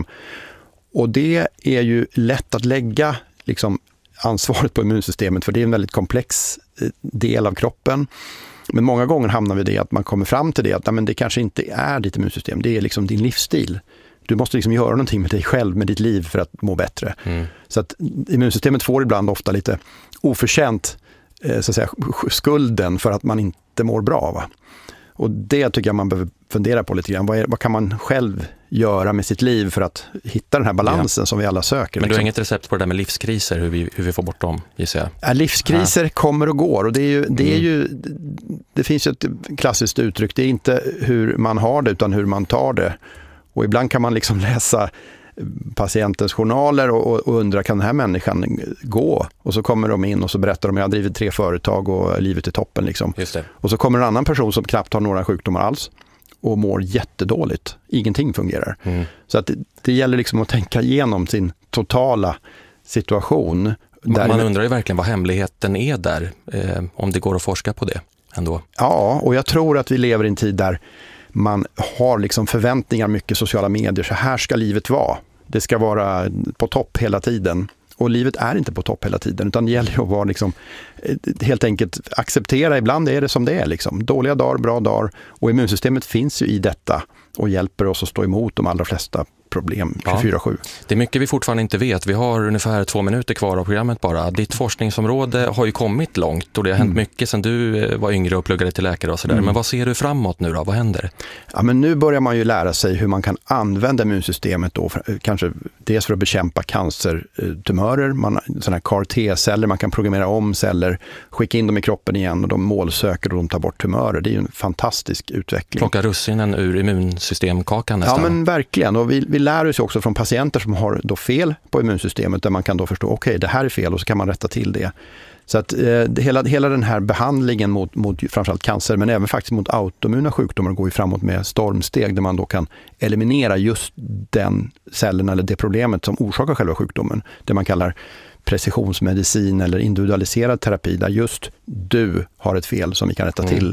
Och det är ju lätt att lägga liksom ansvaret på immunsystemet, för det är en väldigt komplex del av kroppen. Men många gånger hamnar vi i det att man kommer fram till det att nej, men det kanske inte är ditt immunsystem, det är liksom din livsstil. Du måste liksom göra någonting med dig själv, med ditt liv för att må bättre. Mm. Så att immunsystemet får ibland ofta lite oförtjänt eh, så att säga, skulden för att man inte mår bra. Va? Och det tycker jag man behöver fundera på lite grann. Vad, är, vad kan man själv göra med sitt liv för att hitta den här balansen ja. som vi alla söker?
Men du
liksom.
har inget recept på det där med livskriser, hur vi, hur vi får bort dem, gissar jag?
Ja, livskriser ja. kommer och går. Och det, är ju, det, är ju, det finns ju ett klassiskt uttryck. Det är inte hur man har det utan hur man tar det. Och ibland kan man liksom läsa patientens journaler och, och undra, kan den här människan gå? Och så kommer de in och så berättar de, jag har drivit tre företag och livet är toppen. Liksom.
Just det.
Och så kommer en annan person som knappt har några sjukdomar alls och mår jättedåligt. Ingenting fungerar. Mm. Så att det, det gäller liksom att tänka igenom sin totala situation.
Man, man undrar ju verkligen vad hemligheten är där, eh, om det går att forska på det ändå.
Ja, och jag tror att vi lever i en tid där man har liksom förväntningar, mycket sociala medier. Så här ska livet vara. Det ska vara på topp hela tiden. Och livet är inte på topp hela tiden, utan det gäller att vara liksom, helt enkelt acceptera, ibland är det som det är. Liksom. Dåliga dagar, bra dagar. Och immunsystemet finns ju i detta och hjälper oss att stå emot de allra flesta problem tjugofyra sju.
Ja, det är mycket vi fortfarande inte vet. Vi har ungefär två minuter kvar av programmet bara. Ditt forskningsområde har ju kommit långt och det har hänt mm. mycket sedan du var yngre och pluggade till läkare och sådär. Mm. Men vad ser du framåt nu då? Vad händer?
Ja, men nu börjar man ju lära sig hur man kan använda immunsystemet då, kanske dels för att bekämpa cancertumörer, man, sådana här C A R T-celler, man kan programmera om celler, skicka in dem i kroppen igen och de målsöker och de tar bort tumörer. Det är ju en fantastisk utveckling.
Plocka russinen ur immunsystemkakan nästan.
Ja, men verkligen. Och vi, vi lär oss också från patienter som har då fel på immunsystemet, där man kan då förstå, okej, okay, det här är fel och så kan man rätta till det. Så att eh, hela, hela den här behandlingen mot, mot framförallt cancer, men även faktiskt mot autoimmuna sjukdomar går ju framåt med stormsteg, där man då kan eliminera just den cellen eller det problemet som orsakar själva sjukdomen. Det man kallar precisionsmedicin eller individualiserad terapi, där just du har ett fel som vi kan rätta till. Mm.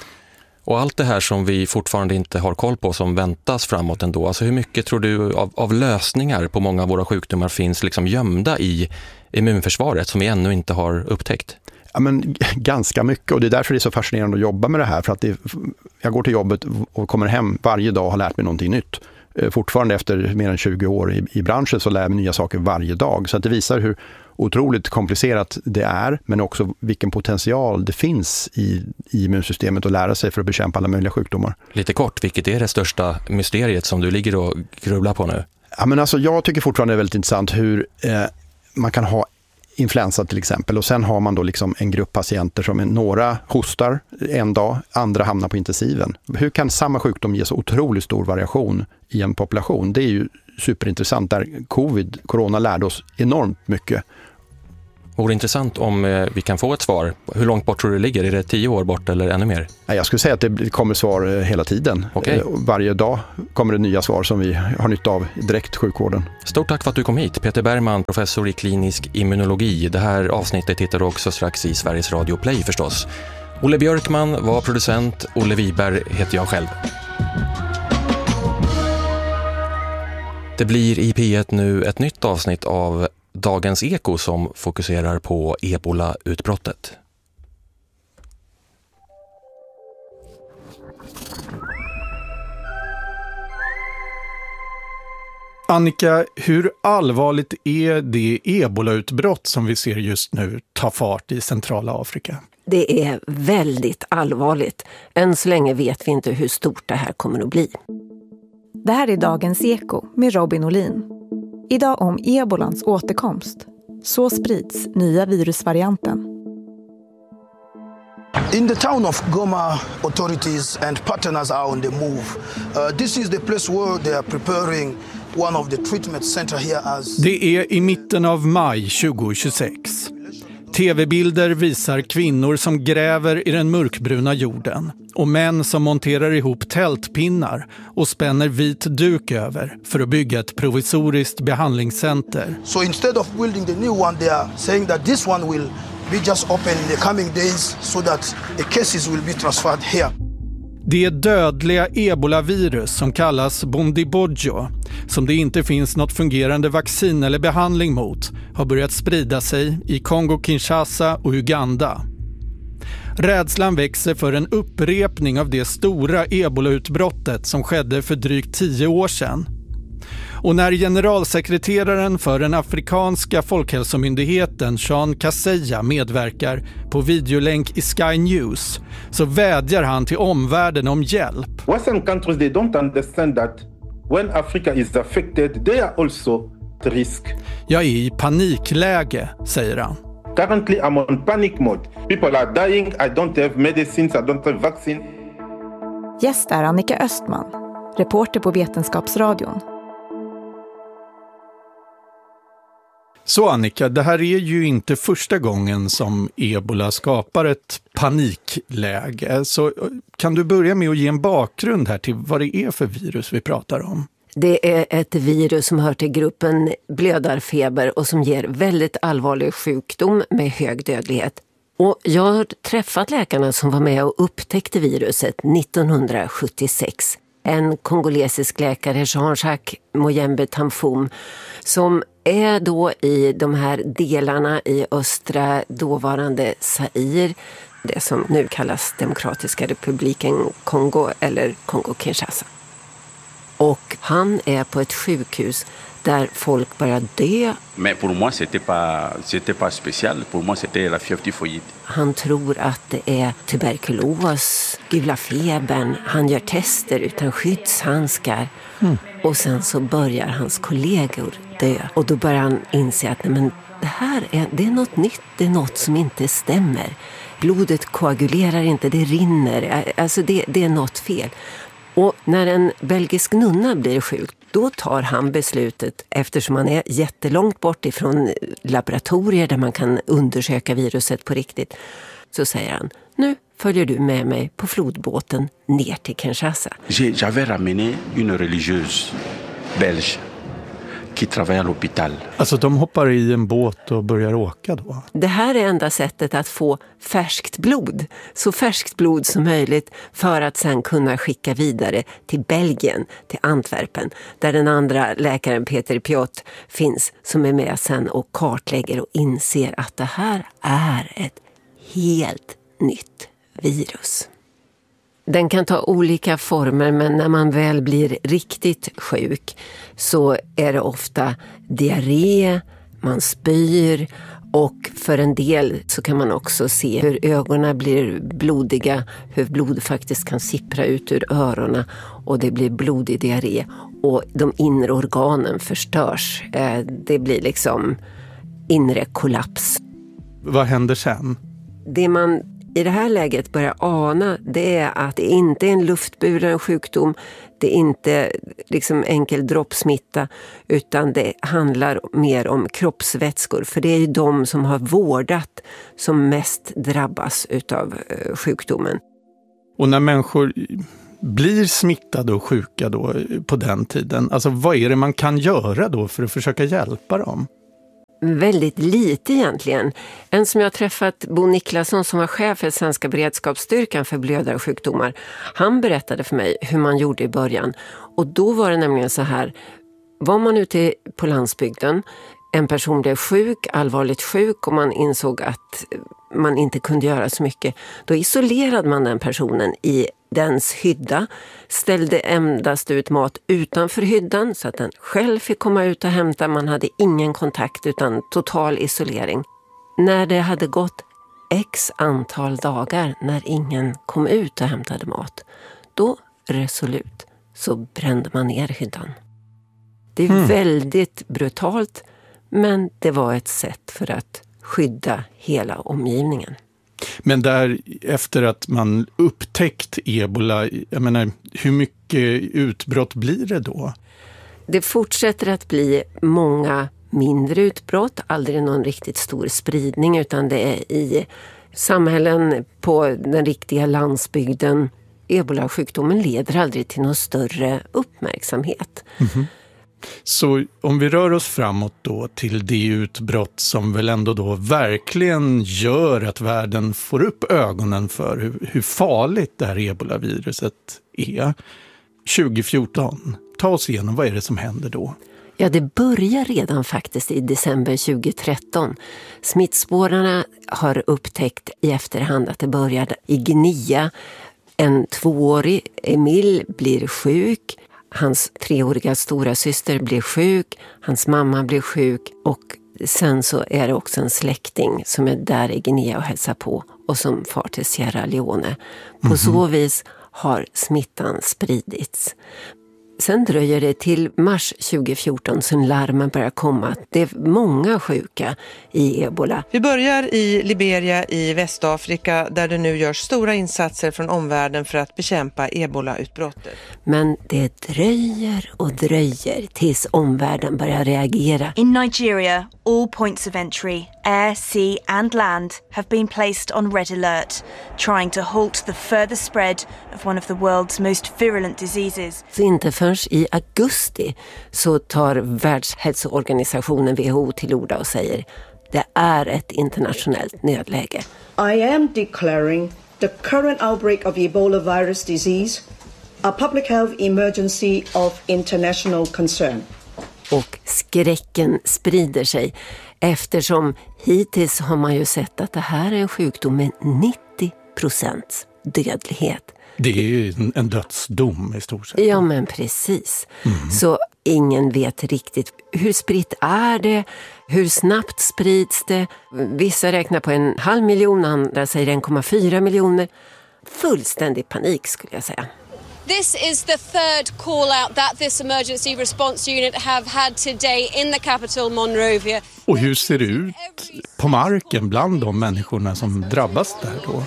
Och allt det här som vi fortfarande inte har koll på, som väntas framåt ändå, alltså hur mycket tror du av, av lösningar på många av våra sjukdomar finns liksom gömda i immunförsvaret som vi ännu inte har upptäckt?
Ja, men ganska mycket, och det är därför det är så fascinerande att jobba med det här. För att det, jag går till jobbet och kommer hem varje dag och har lärt mig någonting nytt. Fortfarande efter mer än tjugo år i, i branschen så lär jag mig nya saker varje dag. Så att det visar hur otroligt komplicerat det är, men också vilken potential det finns i, i immunsystemet att lära sig för att bekämpa alla möjliga sjukdomar.
Lite kort, vilket är det största mysteriet som du ligger och grubblar på nu?
Ja, men alltså, jag tycker fortfarande det är väldigt intressant hur eh, man kan ha influensa till exempel, och sen har man då liksom en grupp patienter som är, några hostar en dag, andra hamnar på intensiven. Hur kan samma sjukdom ge så otroligt stor variation i en population? Det är ju superintressant, där covid, corona lärde oss enormt mycket.
Vore intressant om eh, vi kan få ett svar. Hur långt bort tror du det ligger? Är det tio år bort eller ännu mer?
Jag skulle säga att det kommer svar eh, hela tiden.
Okay.
Eh, varje dag kommer det nya svar som vi har nytta av direkt sjukvården.
Stort tack för att du kom hit. Peter Bergman, professor i klinisk immunologi. Det här avsnittet hittar du också strax i Sveriges Radio Play förstås. Olle Björkman var producent. Olle Wiberg heter jag själv. Det blir i P ett nu ett nytt avsnitt av Dagens Eko som fokuserar på ebola-utbrottet.
Annika, hur allvarligt är det ebola-utbrott som vi ser just nu ta fart i centrala Afrika?
Det är väldigt allvarligt. Än så länge vet vi inte hur stort det här kommer att bli.
Det här är Dagens Eko med Robin Olin. Idag om ebolans återkomst. Så sprids nya virusvarianten.
In the town of Goma, authorities and partners are on the move. Uh, this is the place where they are preparing one of the treatment center here as...
Det är i mitten av maj tjugohundratjugosex. Tv-bilder visar kvinnor som gräver i den mörkbruna jorden och män som monterar ihop tältpinnar och spänner vit duk över för att bygga ett provisoriskt behandlingscenter.
So instead of building the new one, they are saying that this one will be just open in the coming days so that the cases will be transferred here.
Det dödliga ebolavirus som kallas Bundibugyo, som det inte finns något fungerande vaccin eller behandling mot, har börjat sprida sig i Kongo-Kinshasa och Uganda. Rädslan växer för en upprepning av det stora ebolautbrottet som skedde för drygt tio år sedan. Och när generalsekreteraren för den afrikanska folkhälsomyndigheten Jean Kaseya medverkar på videolänk i Sky News så vädjar han till omvärlden om hjälp.
Western countries, they don't understand that when Africa is affected, they are also at risk.
Jag är i panikläge, säger han.
Currently I'm on panic mode. People are dying, I don't have medicines, I don't have vaccine.
Gäst är Annika Östman, reporter på Vetenskapsradion.
Så Annika, det här är ju inte första gången som ebola skapar ett panikläge. Så kan du börja med att ge en bakgrund här till vad det är för virus vi pratar om?
Det är ett virus som hör till gruppen blödarfeber och som ger väldigt allvarlig sjukdom med hög dödlighet. Och jag har träffat läkarna som var med och upptäckte viruset nittonhundrasjuttiosex. En kongolesisk läkare, Jean-Jacques Moyembe Tamfum, som är då i de här delarna i östra dåvarande Zaire, det som nu kallas Demokratiska republiken Kongo eller Kongo-Kinshasa. Och han är på ett sjukhus där folk börjar dö.
Men pour moi c'était pas c'était pas spécial, pour moi c'était la fièvre typhoïde.
Han tror att det är tuberkulos, gula febern. Han gör tester utan skyddshandskar. Mm. Och sen så börjar hans kollegor dö. Och då börjar han inse att nej, men det här är, det är något nytt, det är något som inte stämmer. Blodet koagulerar inte, det rinner. Alltså det, det är något fel. Och när en belgisk nunna blir sjuk, då tar han beslutet, eftersom han är jättelångt bort ifrån laboratorier där man kan undersöka viruset på riktigt, så säger han, nu följer du med mig på flodbåten ner till Kinshasa.
J'avais ramené une religieuse belge qui travaille à l'hôpital.
Alltså de hoppar i en båt och börjar åka då?
Det här är enda sättet att få färskt blod. Så färskt blod som möjligt för att sen kunna skicka vidare till Belgien, till Antwerpen. Där den andra läkaren Peter Piot finns som är med sen och kartlägger och inser att det här är ett helt nytt virus. Den kan ta olika former, men när man väl blir riktigt sjuk så är det ofta diarré, man spyr och för en del så kan man också se hur ögonen blir blodiga, hur blod faktiskt kan sippra ut ur öronen och det blir blodig diarré och de inre organen förstörs. Det blir liksom inre kollaps.
Vad händer sen?
Det man i det här läget börjar ana, det är att det inte är en luftburen sjukdom, det är inte liksom enkel droppsmitta, utan det handlar mer om kroppsvätskor. För det är ju de som har vårdat som mest drabbas utav sjukdomen.
Och när människor blir smittade och sjuka då på den tiden, alltså vad är det man kan göra då för att försöka hjälpa dem?
Väldigt lite egentligen. En som jag har träffat, Bo Niklasson, som var chef för Svenska beredskapsstyrkan för blödarsjukdomar, han berättade för mig hur man gjorde i början. Och då var det nämligen så här, var man ute på landsbygden, en person blev sjuk, allvarligt sjuk och man insåg att man inte kunde göra så mycket, då isolerade man den personen i dens hydda, ställde endast ut mat utanför hyddan så att den själv fick komma ut och hämta. Man hade ingen kontakt utan total isolering. När det hade gått x antal dagar när ingen kom ut och hämtade mat, då resolut så brände man ner hyddan. Det är mm. väldigt brutalt, men det var ett sätt för att skydda hela omgivningen.
Men där efter att man upptäckt ebola, jag menar, hur mycket utbrott blir det då?
Det fortsätter att bli många mindre utbrott, aldrig någon riktigt stor spridning, utan det är i samhällen på den riktiga landsbygden. Ebola-sjukdomen leder aldrig till någon större uppmärksamhet. Mm-hmm.
Så om vi rör oss framåt då till det utbrott som väl ändå då verkligen gör att världen får upp ögonen för hur, hur farligt det här ebolaviruset är. tjugo fjorton, ta oss igenom, vad är det som händer då?
Ja, det börjar redan faktiskt i december tjugo tretton. Smittspårarna har upptäckt i efterhand att det började i Guinea. En tvåårig Emil blir sjuk. Hans treåriga stora syster blir sjuk, hans mamma blir sjuk och sen så är det också en släkting som är där i Guinea och hälsar på och som far till Sierra Leone. På mm-hmm. så vis har smittan spridits. Sen dröjer det till mars tjugo fjorton sen larmen börjar komma att det är många sjuka i ebola.
Vi börjar i Liberia i Västafrika där det nu görs stora insatser från omvärlden för att bekämpa ebola-utbrottet.
Men det dröjer och dröjer tills omvärlden börjar reagera.
In Nigeria, all points of entry, air, sea and land have been placed on red alert, trying to halt the further spread of one of the world's most virulent diseases.
Så inte förrän i augusti så tar Världshälsoorganisationen W H O till orda och säger det är ett internationellt nödläge.
I am declaring the current outbreak of Ebola virus disease a public health emergency of international concern.
Och skräcken sprider sig eftersom hittills har man ju sett att det här är en sjukdom med nittio procent dödlighet.
Det är ju en dödsdom i stort sett.
Ja, men precis. Mm. Så ingen vet riktigt hur spritt är det, hur snabbt sprids det. Vissa räknar på en halv miljon, andra säger en komma fyra miljoner. Fullständig panik skulle jag säga.
This is the third call out that this emergency response unit have had today in the capital Monrovia.
Och hur ser det ut på marken bland de människorna som drabbas där då?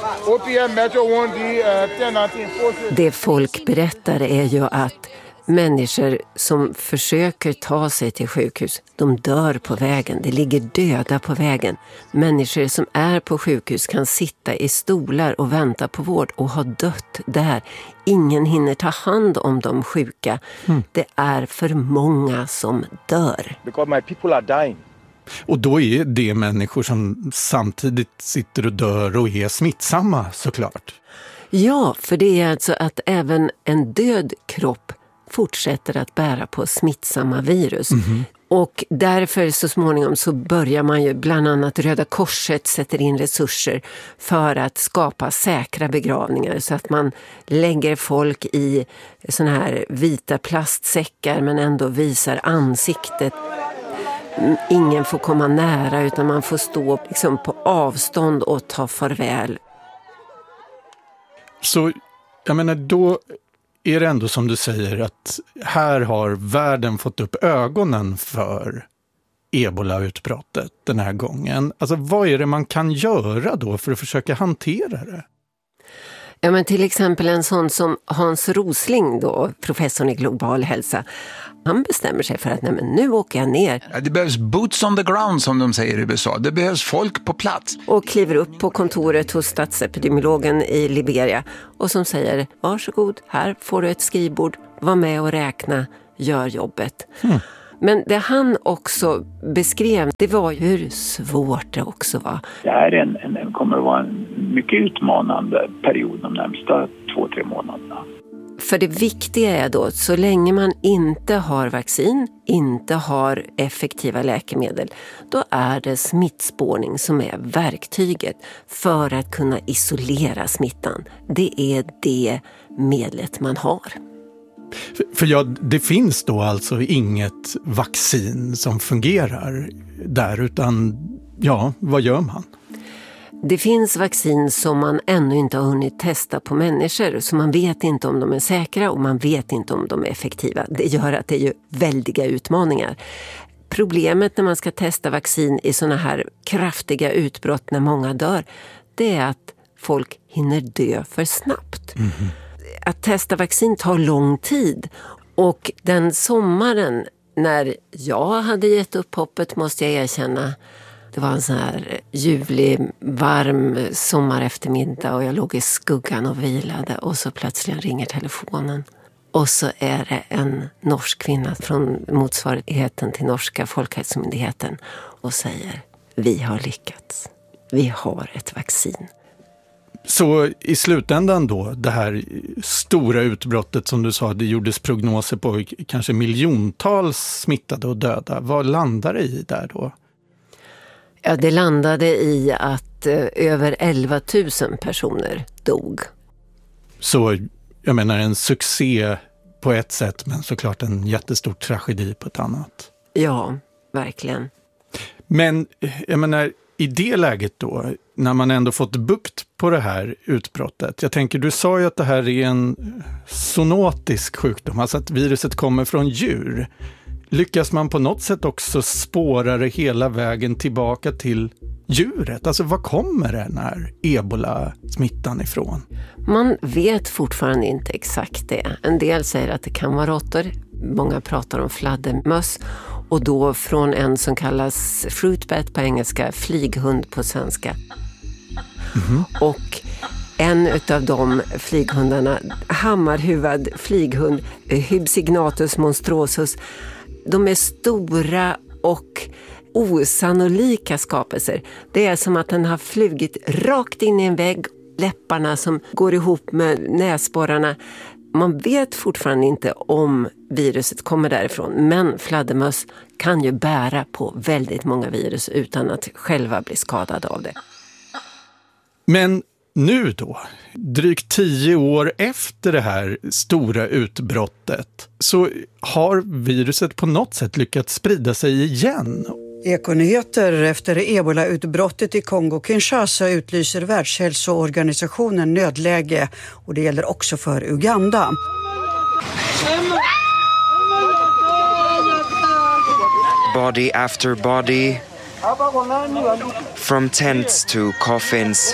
Det folk berättar är ju att människor som försöker ta sig till sjukhus, de dör på vägen. Det ligger döda på vägen. Människor som är på sjukhus kan sitta i stolar och vänta på vård och ha dött där. Ingen hinner ta hand om de sjuka. Mm. Det är för många som dör.
Because my people are dying.
Och då är det människor som samtidigt sitter och dör och är smittsamma såklart.
Ja, för det är alltså att även en död kropp fortsätter att bära på smittsamma virus. Mm-hmm. Och därför så småningom så börjar man ju bland annat Röda Korset sätter in resurser för att skapa säkra begravningar så att man lägger folk i såna här vita plastsäckar men ändå visar ansiktet. Ingen får komma nära utan man får stå liksom på avstånd och ta farväl.
Så jag menar, då är det ändå som du säger att här har världen fått upp ögonen för ebola-utbrottet den här gången. Alltså vad är det man kan göra då för att försöka hantera det?
Ja, men till exempel en sån som Hans Rosling då, professorn i global hälsa. Han bestämmer sig för att nej, men nu åker jag ner.
Ja, det behövs boots on the ground som de säger i U S A. Det behövs folk på plats.
Och kliver upp på kontoret hos statsepidemiologen i Liberia och som säger varsågod, här får du ett skrivbord, var med och räkna, gör jobbet. Mm. Men det han också beskrev, det var hur svårt det också var.
Det här är en, en, kommer att vara en mycket utmanande period de närmsta två, tre månaderna.
För det viktiga är då, så länge man inte har vaccin, inte har effektiva läkemedel, då är det smittspårning som är verktyget för att kunna isolera smittan. Det är det medlet man har.
För, för ja, det finns då alltså inget vaccin som fungerar där, utan ja, vad gör man?
Det finns vaccin som man ännu inte har hunnit testa på människor, så man vet inte om de är säkra och man vet inte om de är effektiva. Det gör att det är ju väldiga utmaningar. Problemet när man ska testa vaccin i såna här kraftiga utbrott när många dör, det är att folk hinner dö för snabbt. Mm-hmm. Att testa vaccin tar lång tid, och den sommaren när jag hade gett upp hoppet, måste jag erkänna, det var en sån här ljuvlig, varm sommareftermiddag och jag låg i skuggan och vilade, och så plötsligt ringer telefonen. Och så är det en norsk kvinna från motsvarigheten till norska Folkhälsomyndigheten och säger: vi har lyckats. Vi har ett vaccin.
Så i slutändan då, det här stora utbrottet som du sa, det gjordes prognoser på kanske miljontals smittade och döda. Vad landade det i där då?
Ja, det landade i att eh, över elva tusen personer dog.
Så jag menar en succé på ett sätt, men såklart en jättestor tragedi på ett annat.
Ja, verkligen.
Men jag menar, i det läget då, när man ändå fått bukt på det här utbrottet. Jag tänker, du sa ju att det här är en zoonotisk sjukdom, alltså att viruset kommer från djur. Lyckas man på något sätt också spåra det hela vägen tillbaka till djuret? Alltså var kommer den här ebola-smittan ifrån?
Man vet fortfarande inte exakt det. En del säger att det kan vara råttor. Många pratar om fladdermöss. Och då från en som kallas fruit bat på engelska, flyghund på svenska. Mm-hmm. Och en utav de flyghundarna, hammarhuvad flyghund, Hypsignathus monstrosus, de är stora och osannolika skapelser. Det är som att den har flugit rakt in i en vägg, läpparna som går ihop med näsborrarna. Man vet fortfarande inte om viruset kommer därifrån, men fladdermöss kan ju bära på väldigt många virus utan att själva bli skadade av det.
Men nu då, drygt tio år efter det här stora utbrottet, så har viruset på något sätt lyckats sprida sig igen.
Ekonyheter efter ebola-utbrottet i Kongo-Kinshasa utlyser Världshälsoorganisationen nödläge, och det gäller också för Uganda.
Body after body, from tents to coffins.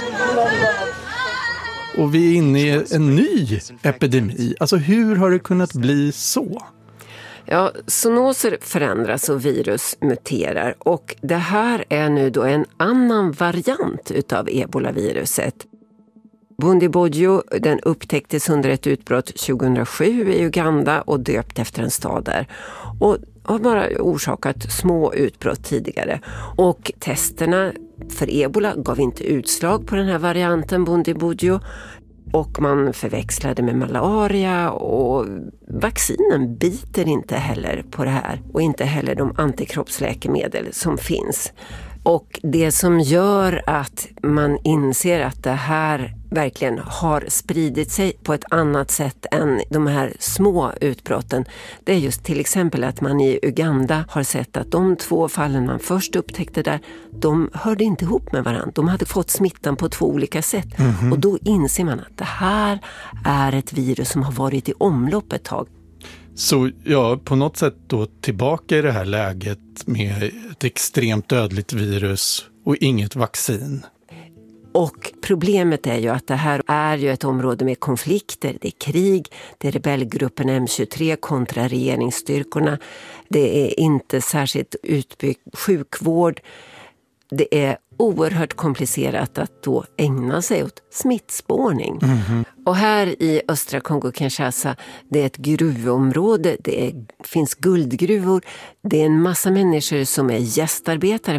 Och vi är inne i en ny epidemi. Alltså hur har det kunnat bli så?
Ja, zoonoser förändras och virus muterar, och det här är nu då en annan variant utav ebolaviruset. Bundibugyo, den upptäcktes under ett utbrott tjugohundrasju i Uganda och döpt efter en stad där. Och har bara orsakat små utbrott tidigare. Och testerna för ebola gav inte utslag på den här varianten Bundibugyo. Och man förväxlade med malaria, och vaccinen biter inte heller på det här. Och inte heller de antikroppsläkemedel som finns. Och det som gör att man inser att det här verkligen har spridit sig på ett annat sätt än de här små utbrotten, det är just till exempel att man i Uganda har sett att de två fallen man först upptäckte där, de hörde inte ihop med varandra. De hade fått smittan på två olika sätt. Mm-hmm. Och då inser man att det här är ett virus som har varit i omlopp ett tag.
Så ja, på något sätt då tillbaka i det här läget med ett extremt dödligt virus och inget vaccin.
Och problemet är ju att det här är ju ett område med konflikter, det är krig, det är rebellgruppen M tjugotre kontra regeringsstyrkorna, det är inte särskilt utbyggd sjukvård. Det är oerhört komplicerat att då ägna sig åt smittspårning. Mm-hmm. Och här i östra Kongo-Kinshasa, det är ett gruvområde, det är, finns guldgruvor, det är en massa människor som är gästarbetare.